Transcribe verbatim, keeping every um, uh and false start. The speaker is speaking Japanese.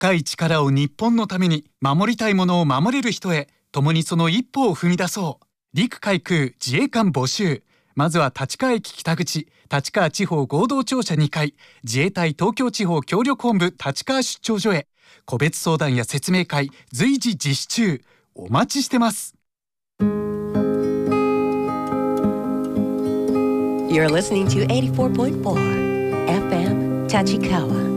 深い力を日本のために、守りたいものを守れる人へ、共にその一歩を踏み出そう。陸海空自衛官募集。まずは立川駅北口、立川地方合同庁舎にかい、自衛隊東京地方協力本部立川出張所へ。個別相談や説明会随時実施中。お待ちしてます。 You're listening to eighty-four point four エフエム Tachikawa.